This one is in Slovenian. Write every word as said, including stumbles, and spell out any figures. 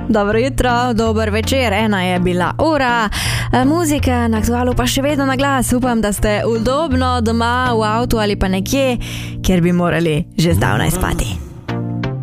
Dobro jutro, dober večer, ena je bila ura. Muzika na Aktualu pa še vedno na glas. Upam, da ste udobno doma, v avtu ali pa nekje, kjer bi morali že zdavnaj spati.